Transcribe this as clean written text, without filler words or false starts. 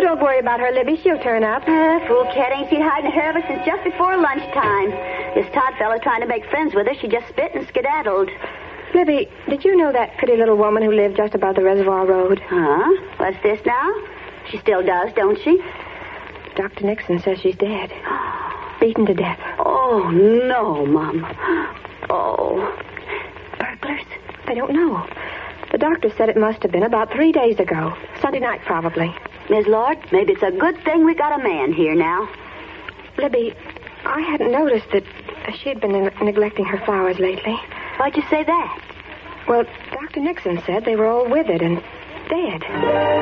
don't worry about her, Libby. She'll turn up. Fool cat ain't seen hiding her ever since just before lunchtime. This Todd fella trying to make friends with her, she just spit and skedaddled. Libby, did you know that pretty little woman who lived just above the Reservoir Road? Huh? What's this now? She still does, don't she? Dr. Nixon says she's dead. Beaten to death. Oh, no, Mom. Oh. Burglars? I don't know. The doctor said it must have been about 3 days ago. Sunday night, probably. Miss Lord, maybe it's a good thing we got a man here now. Libby, I hadn't noticed that she had been neglecting her flowers lately. Why'd you say that? Well, Dr. Nixon said they were all withered and dead.